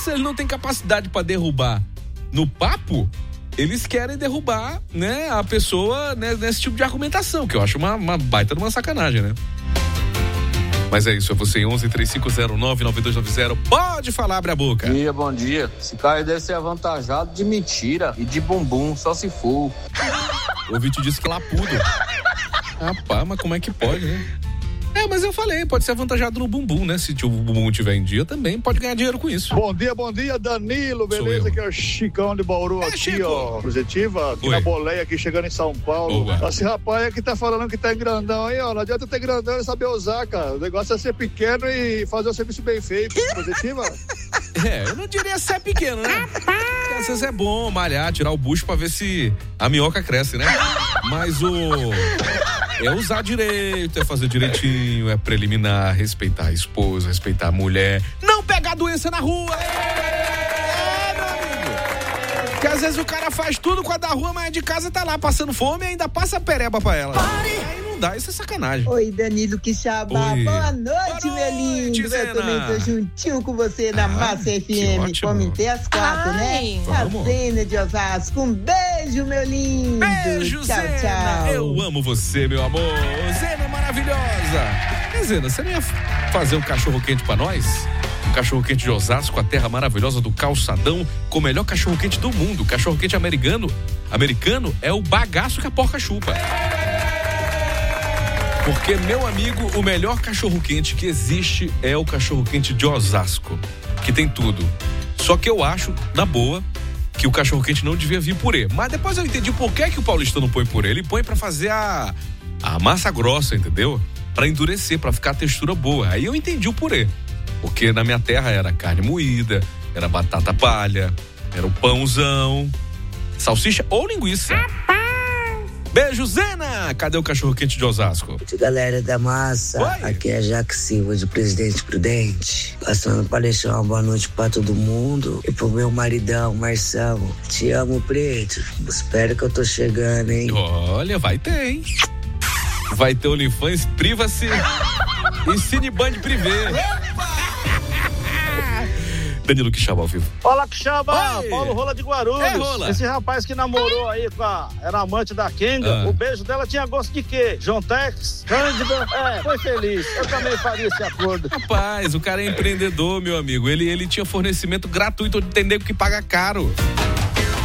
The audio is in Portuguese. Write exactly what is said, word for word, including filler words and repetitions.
se eles não têm capacidade pra derrubar no papo, eles querem derrubar, né, a pessoa, né, nesse tipo de argumentação, que eu acho uma, uma baita de uma sacanagem, né? Mas é isso, é você, onze, três cinco zero nove, nove dois nove zero. Pode falar, abre a boca. Bom dia, bom dia. Esse cara deve ser avantajado de mentira e de bumbum, só se for. O ouvinte disse que lapudo. Rapaz, mas como é que pode, né? É, mas eu falei, pode ser avantajado no bumbum, né? Se o bumbum tiver em dia, também pode ganhar dinheiro com isso. Bom dia, bom dia, Danilo, beleza? Aqui é o Chicão de Bauru, é, aqui, Chico. Ó, positiva, aqui Oi. na boleia, aqui chegando em São Paulo. Boa. Esse rapaz aí que tá falando que tá em grandão aí, ó, não adianta ter grandão e saber usar, cara. O negócio é ser pequeno e fazer o serviço bem feito. Positiva? É, eu não diria ser pequeno, né? Porque às vezes é bom malhar, tirar o bucho pra ver se a minhoca cresce, né? Mas o... é usar direito, é fazer direitinho, é preliminar, respeitar a esposa, respeitar a mulher, não pegar doença na rua. É, meu amigo. Porque às vezes o cara faz tudo com a da rua, mas de casa tá lá passando fome e ainda passa a pereba pra ela. Pare. Aí não dá, isso é sacanagem. Oi, Danilo Quixaba. Oi. Boa noite, Boa meu lindo. Noite, eu também tô juntinho com você na ah, Massa F M. Comentei às quatro, Ai, né? A Zena de Osasco. Um beijo, meu lindo. Beijo, tchau, Zena. Tchau. Eu amo você, meu amor. Zena maravilhosa. E Zena, você não ia fazer um cachorro-quente pra nós? Um cachorro-quente de Osasco, a terra maravilhosa do Calçadão, com o melhor cachorro-quente do mundo. Cachorro-quente americano, americano é o bagaço que a porca chupa. Porque, meu amigo, o melhor cachorro-quente que existe é o cachorro-quente de Osasco, que tem tudo. Só que eu acho, na boa, que o cachorro-quente não devia vir purê. Mas depois eu entendi por que, que o paulistano põe purê. Ele põe pra fazer a, a massa grossa, entendeu? Pra endurecer, pra ficar a textura boa. Aí eu entendi o purê. Porque na minha terra era carne moída, era batata palha, era o pãozão, salsicha ou linguiça. Beijo, Zena! Cadê o cachorro-quente de Osasco? Galera da massa, Oi. Aqui é Jaque Silva, de Presidente Prudente. Passando pra deixar uma boa noite pra todo mundo e pro meu maridão, Marção. Te amo, Preto. Espero que eu tô chegando, hein? Olha, vai ter, hein? Vai ter OnlyFans, Privacy e Cineband Privé. Danilo Quixaba ao vivo. Olá, Quixaba! Paulo Rola de Guarulhos. É, Rola. Esse rapaz que namorou aí com a... era amante da Kenga, ah. o beijo dela tinha gosto de quê? John Tex? Cândida? É, foi feliz. Eu também faria esse acordo. Rapaz, o cara é empreendedor, meu amigo. Ele, ele tinha fornecimento gratuito de entender que paga caro.